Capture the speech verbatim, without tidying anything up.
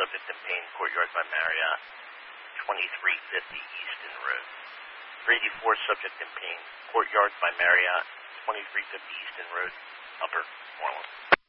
subject in pain, Courtyard by Marriott, twenty-three fifty Easton Road. three eighty-four, subject in pain, Courtyard by Marriott, twenty-three fifty Easton Road, Upper Moreland.